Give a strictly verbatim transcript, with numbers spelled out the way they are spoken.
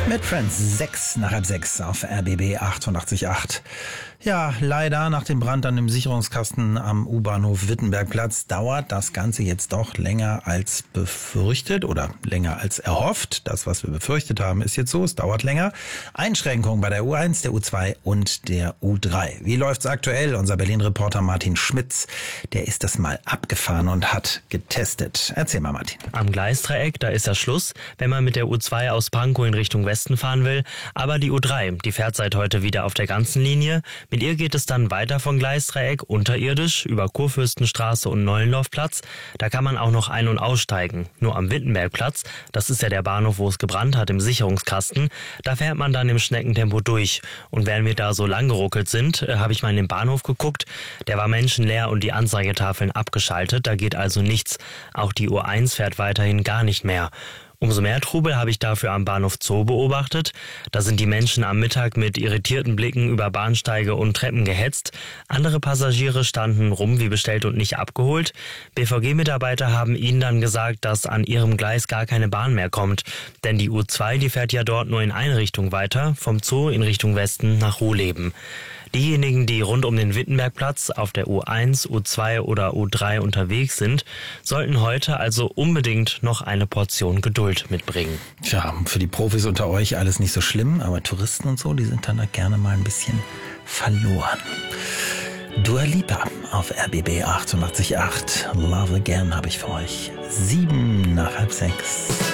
Mit Friends sechs nach halb sechs auf R B B achtundachtzig Komma acht. Ja, leider nach dem Brand an dem Sicherungskasten am U-Bahnhof Wittenbergplatz dauert das Ganze jetzt doch länger als befürchtet oder länger als erhofft. Das, was wir befürchtet haben, ist jetzt so, es dauert länger. Einschränkungen bei der U eins, der U zwei und der U drei. Wie läuft's aktuell? Unser Berlin-Reporter Martin Schmitz, der ist das mal abgefahren und hat getestet. Erzähl mal, Martin. Am Gleisdreieck, da ist ja Schluss, wenn man mit der U zwei aus Pankow in Richtung Westen fahren will. Aber die U drei, die fährt seit heute wieder auf der ganzen Linie. Mit ihr geht es dann weiter vom Gleisdreieck unterirdisch über Kurfürstenstraße und Nollendorfplatz. Da kann man auch noch ein- und aussteigen. Nur am Wittenbergplatz, das ist ja der Bahnhof, wo es gebrannt hat im Sicherungskasten, da fährt man dann im Schneckentempo durch. Und während wir da so lang geruckelt sind, äh, habe ich mal in den Bahnhof geguckt. Der war menschenleer und die Anzeigetafeln abgeschaltet. Da geht also nichts. Auch die U eins fährt weiterhin gar nicht mehr. Umso mehr Trubel habe ich dafür am Bahnhof Zoo beobachtet. Da sind die Menschen am Mittag mit irritierten Blicken über Bahnsteige und Treppen gehetzt. Andere Passagiere standen rum wie bestellt und nicht abgeholt. B V G-Mitarbeiter haben ihnen dann gesagt, dass an ihrem Gleis gar keine Bahn mehr kommt. Denn die U zwei, die fährt ja dort nur in eine Richtung weiter, vom Zoo in Richtung Westen nach Ruhleben. Diejenigen, die rund um den Wittenbergplatz auf der U eins, U zwei oder U drei unterwegs sind, sollten heute also unbedingt noch eine Portion Geduld mitbringen. Tja, für die Profis unter euch alles nicht so schlimm, aber Touristen und so, die sind dann da gerne mal ein bisschen verloren. Dua Lipa auf R B B achtundachtzig Komma acht. Love Again habe ich für euch. Sieben nach halb sechs.